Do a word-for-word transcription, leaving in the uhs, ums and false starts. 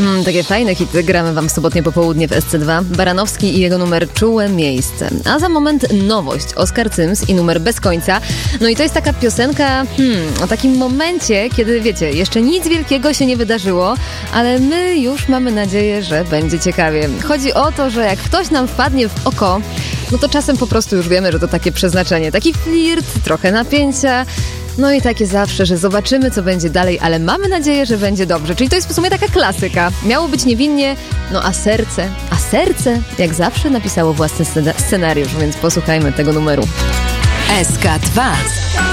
Mm, takie fajne hity gramy wam w sobotnie popołudnie w S C dwa. Baranowski i jego numer Czułe Miejsce. A za moment nowość. Oskar Cyms i numer Bez końca. No i to jest taka piosenka hmm, o takim momencie, kiedy wiecie, jeszcze nic wielkiego się nie wydarzyło, ale my już mamy nadzieję, że będzie ciekawie. Chodzi o to, że jak ktoś nam wpadnie w oko, no to czasem po prostu już wiemy, że to takie przeznaczenie. Taki flirt, trochę napięcia. No i takie zawsze, że zobaczymy, co będzie dalej, ale mamy nadzieję, że będzie dobrze. Czyli to jest w sumie taka klasyka. Miało być niewinnie, no a serce, a serce jak zawsze napisało własny scenariusz, więc posłuchajmy tego numeru. S K dwa.